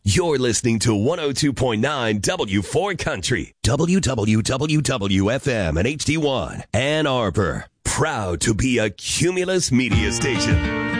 You're listening to 102.9 W4 Country, WWWFM and HD1, Ann Arbor. Proud to be a Cumulus media station.